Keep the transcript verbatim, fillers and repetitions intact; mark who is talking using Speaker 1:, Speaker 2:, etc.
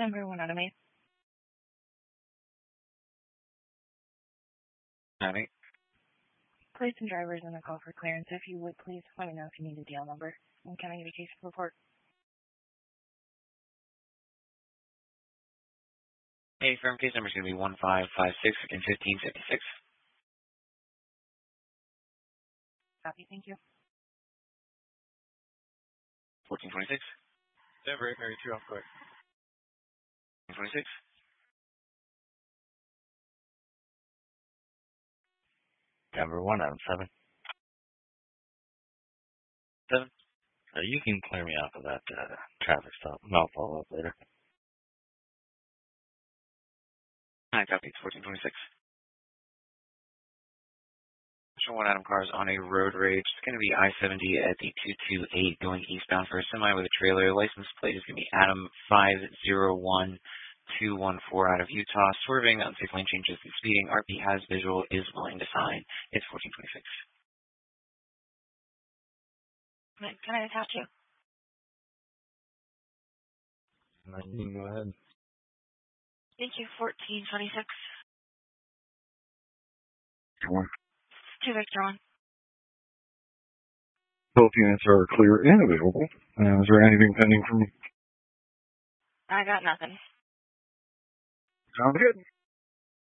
Speaker 1: Denver one out of eight.
Speaker 2: Out of eight.
Speaker 1: Place and drivers in the call for clearance. If you would, please let me know if you need a D L number. And can I get a case report?
Speaker 2: Hey, firm case number is going to be one five five six and fifteen fifty-six.
Speaker 1: Copy, thank you.
Speaker 2: fourteen twenty-six.
Speaker 3: Denver eight thirty-two, off quick.
Speaker 2: twenty-six.
Speaker 4: Denver one out of seven.
Speaker 2: Seven.
Speaker 4: Uh, you can clear me off of that uh, traffic stop, and I'll follow up later.
Speaker 2: Hi, copy. It's fourteen twenty-six. Show one Adam cars on a road rage. It's going to be I seventy at the two two eight going eastbound for a semi with a trailer. License plate is going to be Adam five zero one two one four out of Utah. Swerving, unsafe lane changes and speeding. R P has visual, is willing to sign. It's fourteen twenty-six.
Speaker 1: Can I attach you?
Speaker 3: You can go ahead.
Speaker 1: Thank you. fourteen twenty-six.
Speaker 5: One.
Speaker 1: Two Victor one.
Speaker 5: Both units are clear and available. Uh, is there anything pending from me?
Speaker 1: I got nothing.
Speaker 5: Sounds good.